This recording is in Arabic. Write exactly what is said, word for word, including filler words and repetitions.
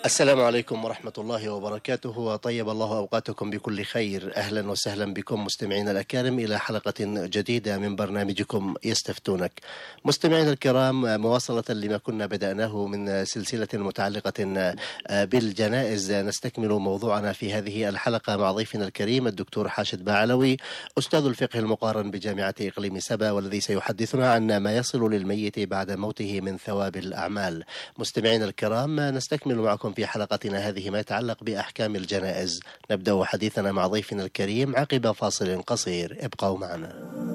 السلام عليكم ورحمة الله وبركاته، وطيب الله أوقاتكم بكل خير. أهلا وسهلا بكم مستمعين الأكارم إلى حلقة جديدة من برنامجكم يستفتونك. مستمعين الكرام، مواصلة لما كنا بدأناه من سلسلة متعلقة بالجنائز، نستكمل موضوعنا في هذه الحلقة مع ضيفنا الكريم الدكتور حاشد باعلوي، أستاذ الفقه المقارن بجامعة إقليم سبا، والذي سيحدثنا عن ما يصل للميت بعد موته من ثواب الأعمال. مستمعين الكرام، نستكمل معكم في حلقتنا هذه ما يتعلق بأحكام الجنائز. نبدأ حديثنا مع ضيفنا الكريم عقب فاصل قصير، ابقوا معنا.